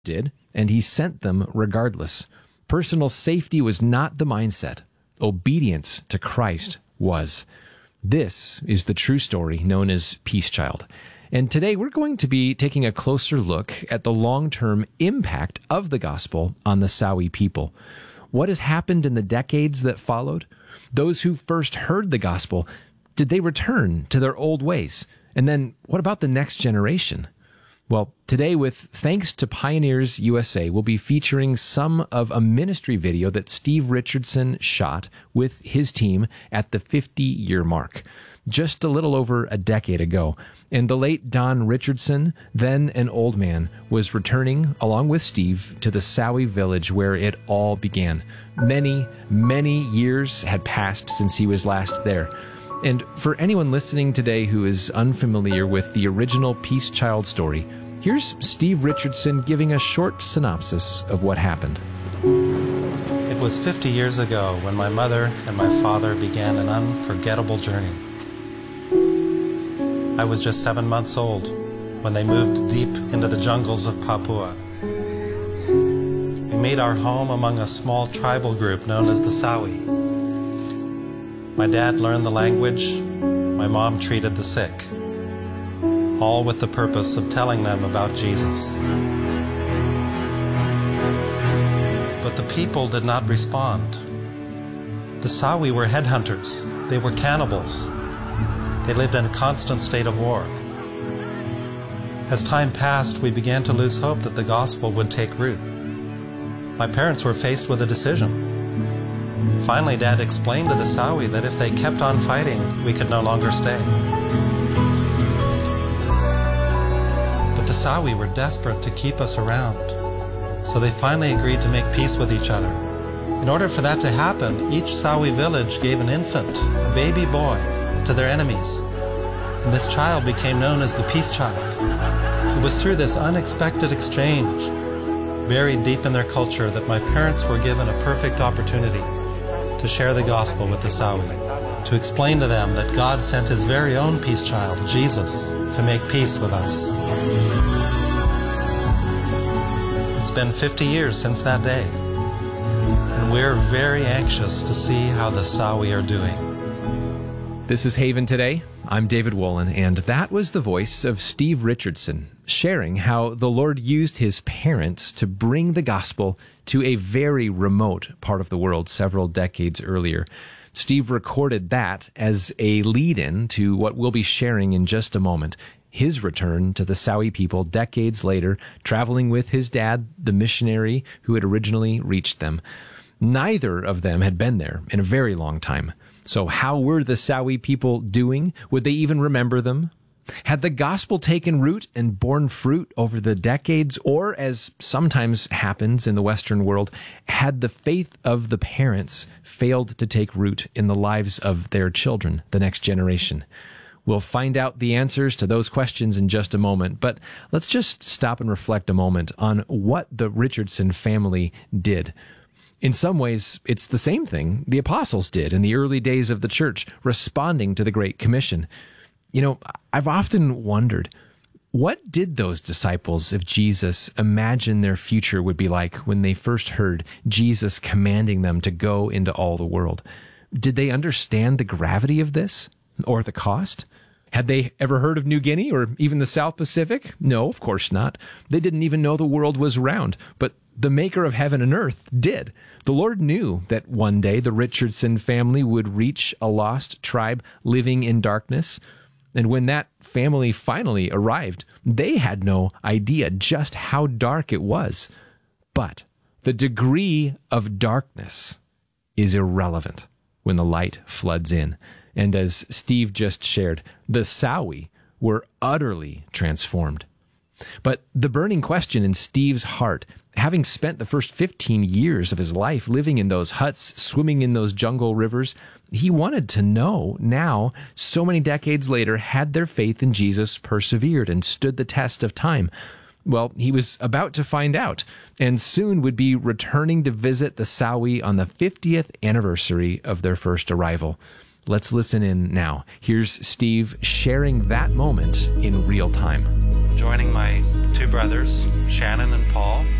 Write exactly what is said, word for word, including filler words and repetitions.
did, and he sent them regardless. Personal safety was not the mindset. Obedience to Christ was. This is the true story known as Peace Child. And today we're going to be taking a closer look at the long-term impact of the gospel on the Sawi people. What has happened in the decades that followed? Those who first heard the gospel, did they return to their old ways? And then what about the next generation? Well, today with Thanks to Pioneers U S A, we'll be featuring some of a ministry video that Steve Richardson shot with his team at the fifty-year mark, just a little over a decade ago. And the late Don Richardson, then an old man, was returning, along with Steve, to the Sawi village where it all began. Many, many years had passed since he was last there. And for anyone listening today who is unfamiliar with the original Peace Child story, here's Steve Richardson giving a short synopsis of what happened. It was fifty years ago when my mother and my father began an unforgettable journey. I was just seven months old when they moved deep into the jungles of Papua. We made our home among a small tribal group known as the Sawi. My dad learned the language, my mom treated the sick, all with the purpose of telling them about Jesus. But the people did not respond. The Sawi were headhunters. They were cannibals. They lived in a constant state of war. As time passed, we began to lose hope that the gospel would take root. My parents were faced with a decision. Finally, Dad explained to the Sawi that if they kept on fighting, we could no longer stay. But the Sawi were desperate to keep us around, so they finally agreed to make peace with each other. In order for that to happen, each Sawi village gave an infant, a baby boy, to their enemies, and this child became known as the Peace Child. It was through this unexpected exchange, buried deep in their culture, that my parents were given a perfect opportunity to share the gospel with the Sawi, to explain to them that God sent his very own Peace Child, Jesus, to make peace with us. It's been fifty years since that day, and we're very anxious to see how the Sawi are doing. This is Haven Today. I'm David Wolin, and that was the voice of Steve Richardson sharing how the Lord used his parents to bring the gospel to a very remote part of the world several decades earlier. Steve recorded that as a lead-in to what we'll be sharing in just a moment, his return to the Sawi people decades later, traveling with his dad, the missionary who had originally reached them. Neither of them had been there in a very long time. So how were the Sawi people doing? Would they even remember them? Had the gospel taken root and borne fruit over the decades? Or, as sometimes happens in the Western world, had the faith of the parents failed to take root in the lives of their children, the next generation? We'll find out the answers to those questions in just a moment, but let's just stop and reflect a moment on what the Richardson family did. In some ways, it's the same thing the apostles did in the early days of the church, responding to the Great Commission. You know, I've often wondered, what did those disciples of Jesus imagine their future would be like when they first heard Jesus commanding them to go into all the world? Did they understand the gravity of this, or the cost? Had they ever heard of New Guinea or even the South Pacific? No, of course not. They didn't even know the world was round, but the maker of heaven and earth did. The Lord knew that one day the Richardson family would reach a lost tribe living in darkness. And when that family finally arrived, they had no idea just how dark it was. But the degree of darkness is irrelevant when the light floods in. And as Steve just shared, the Sawi were utterly transformed. But the burning question in Steve's heart, having spent the first fifteen years of his life living in those huts, swimming in those jungle rivers, he wanted to know now, so many decades later, had their faith in Jesus persevered and stood the test of time? Well, he was about to find out, and soon would be returning to visit the Sawi on the fiftieth anniversary of their first arrival. Let's listen in now. Here's Steve sharing that moment in real time. Joining my two brothers, Shannon and Paul.